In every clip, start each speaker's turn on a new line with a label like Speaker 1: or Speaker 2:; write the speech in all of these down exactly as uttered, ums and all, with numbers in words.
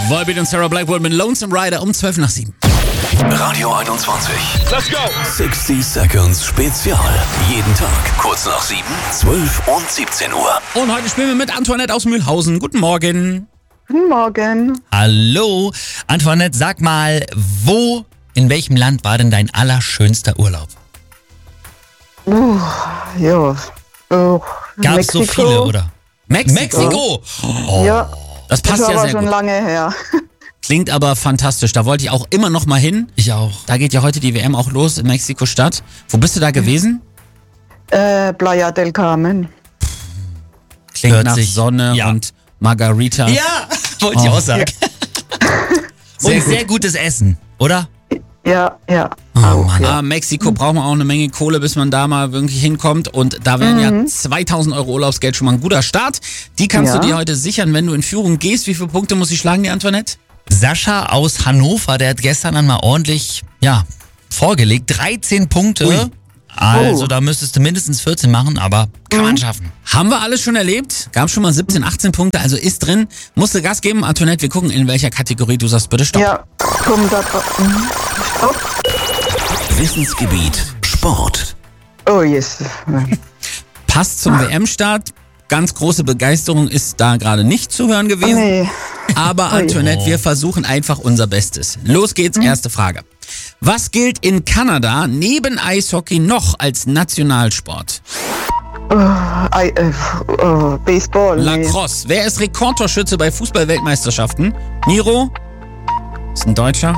Speaker 1: Volbeat und Sarah Blackwood mit Lonesome Rider um zwölf nach sieben.
Speaker 2: Radio einundzwanzig.
Speaker 3: Let's go!
Speaker 2: sechzig Seconds Spezial. Jeden Tag kurz nach sieben, zwölf und siebzehn Uhr.
Speaker 1: Und heute spielen wir mit Antoinette aus Mühlhausen. Guten Morgen.
Speaker 4: Guten Morgen.
Speaker 5: Hallo. Antoinette, sag mal, wo, in welchem Land war denn dein allerschönster Urlaub?
Speaker 4: Uh, ja. Uh,
Speaker 5: Gab es so viele, oder?
Speaker 1: Mexiko.
Speaker 5: Mexiko! Oh,
Speaker 4: Ja,
Speaker 1: Das passt
Speaker 4: das
Speaker 1: ja
Speaker 4: war
Speaker 1: sehr
Speaker 4: schon
Speaker 1: gut.
Speaker 4: lange her.
Speaker 1: Klingt aber fantastisch. Da wollte ich auch immer noch mal hin.
Speaker 5: ich auch.
Speaker 1: Da geht ja heute die W M auch los in Mexiko-Stadt. Wo bist du da gewesen?
Speaker 4: Äh, Playa del Carmen.
Speaker 1: Klingt
Speaker 5: Hört
Speaker 1: nach
Speaker 5: sich-
Speaker 1: Sonne
Speaker 5: ja.
Speaker 1: und Margarita.
Speaker 5: Ja, wollte ich
Speaker 1: Oh.
Speaker 5: auch sagen.
Speaker 1: Sehr
Speaker 5: Und
Speaker 1: gut.
Speaker 5: sehr gutes Essen, oder?
Speaker 4: Ja, ja.
Speaker 5: Oh,
Speaker 4: auch,
Speaker 5: Mann.
Speaker 4: ja.
Speaker 1: Ah, Mexiko braucht man auch eine Menge Kohle, bis man da mal wirklich hinkommt. Und da wären ja zweitausend Euro Urlaubsgeld schon mal ein guter Start. Die kannst
Speaker 4: Ja.
Speaker 1: du dir heute sichern, wenn du in Führung gehst. Wie viele Punkte muss sie schlagen, die Antoinette?
Speaker 5: Sascha aus Hannover, der hat gestern dann mal ordentlich, ja, vorgelegt. dreizehn Punkte.
Speaker 1: Ui.
Speaker 5: Also
Speaker 4: Oh.
Speaker 5: da müsstest du mindestens vierzehn machen, aber kann man schaffen.
Speaker 1: Haben wir alles schon erlebt. Gab schon mal siebzehn, achtzehn Punkte, also ist drin. Musst du Gas geben, Antoinette. Wir gucken, in welcher Kategorie du sagst. Bitte stopp.
Speaker 4: Ja, komm da drauf. Mhm. Stopp.
Speaker 2: Wissensgebiet Sport.
Speaker 4: Oh, yes.
Speaker 1: Passt zum W M-Start. Ganz große Begeisterung ist da gerade nicht zu hören gewesen.
Speaker 4: Nee.
Speaker 1: Aber Antoinette, wir versuchen einfach unser Bestes. Los geht's, erste Frage. Was gilt in Kanada neben Eishockey noch als Nationalsport?
Speaker 4: I, äh, oh, Baseball. Nee.
Speaker 1: Lacrosse. Wer ist Rekordtorschütze bei Fußball-Weltmeisterschaften? Miro? Ist ein Deutscher.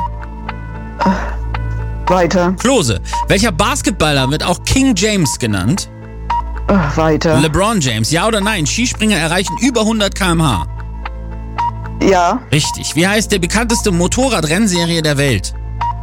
Speaker 4: Weiter.
Speaker 1: Klose. Welcher Basketballer wird auch King James genannt?
Speaker 4: Oh, weiter.
Speaker 1: LeBron James. Ja oder nein? Skispringer erreichen über hundert Kilometer pro Stunde.
Speaker 4: Ja,
Speaker 1: Richtig. Wie heißt der bekannteste Motorradrennserie der Welt?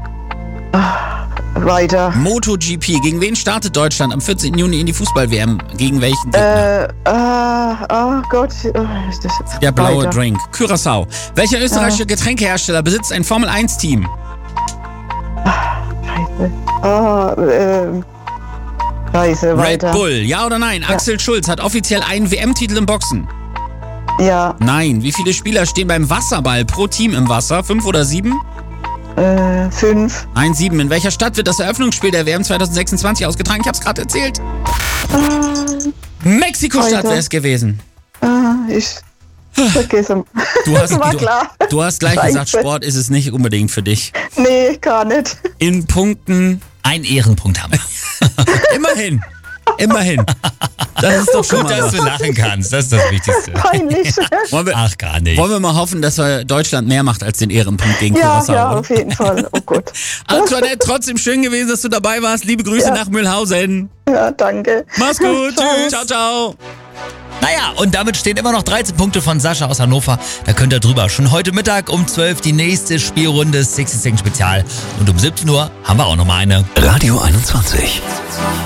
Speaker 4: weiter.
Speaker 1: MotoGP. Gegen wen startet Deutschland am vierzehnten Juni in die Fußball-W M? Gegen welchen Gegner?
Speaker 4: Äh, ah, oh Gott. Oh, ist das jetzt
Speaker 1: Der blaue
Speaker 4: weiter.
Speaker 1: Drink. Curaçao. Welcher österreichische Getränkehersteller besitzt ein Formel eins Team?
Speaker 4: Scheiße. Oh, äh, Scheiße,
Speaker 1: Red
Speaker 4: weiter.
Speaker 1: Bull. Ja oder nein? Axel Schulz hat offiziell einen W M-Titel im Boxen.
Speaker 4: Ja,
Speaker 1: Nein. Wie viele Spieler stehen beim Wasserball pro Team im Wasser? Fünf oder sieben?
Speaker 4: äh, fünf.
Speaker 1: Nein, sieben. In welcher Stadt wird das Eröffnungsspiel der W M zwanzig sechsundzwanzig ausgetragen? Ich hab's gerade erzählt. Mexiko-Stadt
Speaker 4: Weiter.
Speaker 1: wäre es gewesen.
Speaker 4: Ah, ich vergesse.
Speaker 1: Du hast,
Speaker 4: War
Speaker 1: du,
Speaker 4: klar.
Speaker 1: du hast gleich
Speaker 4: Scheiße.
Speaker 1: gesagt, Sport ist es nicht unbedingt für dich.
Speaker 4: Nee, gar nicht.
Speaker 1: In Punkten
Speaker 5: Ein Ehrenpunkt haben wir.
Speaker 1: immerhin. Immerhin. Das ist doch schon
Speaker 5: Gut,
Speaker 1: mal
Speaker 5: dass
Speaker 1: was.
Speaker 5: du lachen kannst. Das ist das Wichtigste.
Speaker 4: Peinlich.
Speaker 1: Wollen wir,
Speaker 5: Ach, gar nicht.
Speaker 1: wollen wir mal hoffen, dass wir Deutschland mehr macht als den Ehrenpunkt gegen
Speaker 4: Ja,
Speaker 1: Curaçao,
Speaker 4: ja,
Speaker 1: oder?
Speaker 4: auf jeden Fall. Oh Gott.
Speaker 1: Antoinette, trotzdem schön gewesen, dass du dabei warst. Liebe Grüße
Speaker 4: Ja.
Speaker 1: nach Mühlhausen.
Speaker 4: Ja, danke.
Speaker 1: Mach's gut.
Speaker 4: Ciao.
Speaker 1: Tschüss. Ciao, ciao.
Speaker 5: Naja, und damit stehen immer noch dreizehn Punkte von Sascha aus Hannover. Da könnt ihr drüber. Schon heute Mittag um zwölf die nächste Spielrunde sechzig Second Spezial. Und um siebzehn Uhr haben wir auch noch mal eine.
Speaker 2: Radio einundzwanzig.